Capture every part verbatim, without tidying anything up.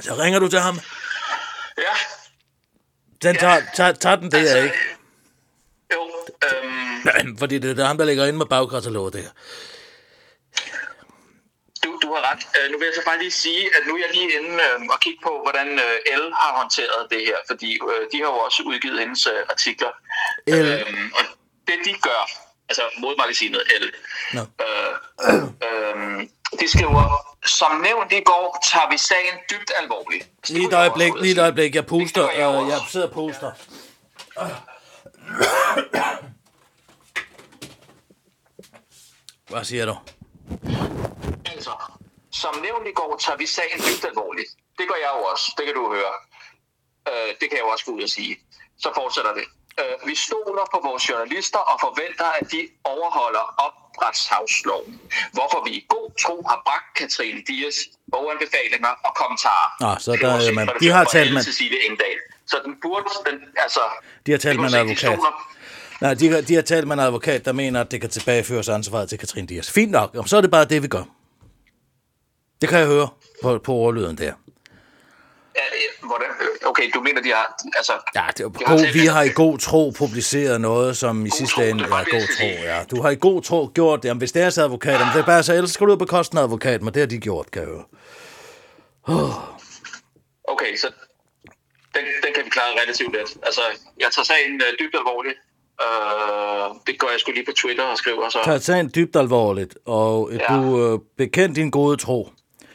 Så ringer du til ham? Ja. Den tager, tager, tager den det, altså, ikke? Jo. Øhm, Fordi det er ham, der ligger inde med bagkataloget der. Du, du har ret. Uh, nu vil jeg så bare lige sige, at nu er jeg lige inde uh, og kigge på, hvordan uh, L har håndteret det her, fordi uh, de har jo også udgivet hendes uh, artikler. L. Uh, og det de gør, altså modmagasinet L, no. uh, uh, de skriver, som nævnt i går, tager vi sagen dybt alvorligt. Lige et øjeblik, lige et øjeblik. Jeg puster, jeg, jeg, jeg sidder og puster. Hvad siger du? Altså, som nævnt i går, tager vi sagen dybt alvorligt. Det gør jeg jo også, det kan du høre. Uh, det kan jeg jo også gå ud og sige. Så fortsætter det. Uh, vi stoler på vores journalister og forventer, at de overholder opretshavsloven. Hvorfor vi i god tro har bragt Katrine Dias boganbefalinger og kommentarer. Ah, så der er man. De har talt med... Så den burde, den, altså... De har talt med en advokat. Nej, de har, de har talt med en advokat, der mener, at det kan tilbageføres ansvaret til Katrine Dias. Fint nok, så er det bare det, vi gør. Det kan jeg høre på, på ordlyden der. Hvordan? Okay, du mener, de har... Altså, ja, det er de god, har vi har i god tro publiceret noget, som i sidste ende er god tro. Ja. Du har i god tro gjort det. Jamen, hvis deres advokat, ah. det er bare så, ellers skal du ud på kosten af advokat, men det har de gjort, kan jeg høre. Oh. Okay, så den, den kan vi klare relativt let. Altså, jeg tager sagen uh, dybt alvorligt. Uh, det går jeg sgu lige på Twitter og skriver så. Tager sagen dybt alvorligt, og ja. du uh, bekendt din gode tro.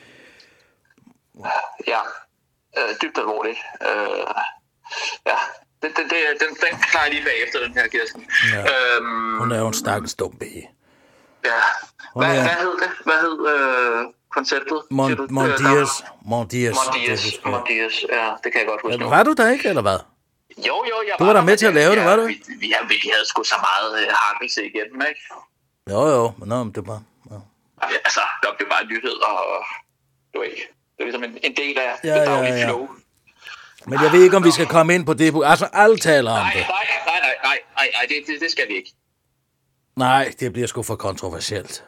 Ja. Øh, dybt alvorligt. Øh, ja, den, den, den, den klarer jeg lige bagefter, den her, Kirsten. Ja. Øhm, hun er jo en stakkels dum pige. Ja. Hvad, er... hvad hed det? Hvad hed øh, konceptet? Mon, Mondias. Mondias. Mondias. Mondias. Ja, det kan jeg godt huske. Ja, var du der ikke, eller hvad? Jo, jo, jeg du var der med til at lave jeg, det, var du? Vi, vi, vi, vi havde sgu så meget øh, hakkelse igennem, ikke? Jo, jo, men nå, det var... Ja. Altså, der blev bare nyhed, og du ved... Det er ligesom en, en del af ja, det daglige ja, ja. flow. Men jeg ved ikke, om vi skal komme ind på det. Altså, alle taler om nej, det. Nej, nej, nej, nej, nej, nej det, det, det skal vi ikke. Nej, det bliver sgu for kontroversielt.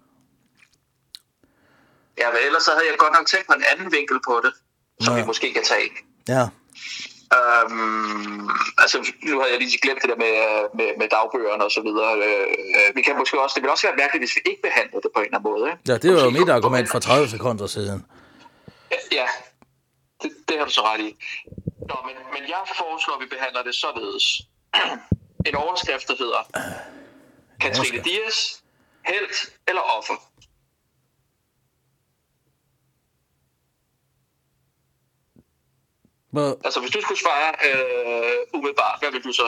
Ja, men ellers så havde jeg godt nok tænkt på en anden vinkel på det, som ja. vi måske kan tage. Ja. Øhm, altså, nu havde jeg lige glemt det der med, med, med dagbøgerne og så videre. Øh, vi kan måske også, det vil også være mærkeligt, hvis vi ikke behandler det på en eller anden måde. Ikke? Ja, det var jo mit argument for tredive sekunder siden. Ja, det, det har du så ret i. Nå, men, men jeg foreslår, at vi behandler det således. En overskrift, der hedder Katrine Dias, helt eller offer. Well, altså, hvis du skulle svare øh, umiddelbart, hvad vil du så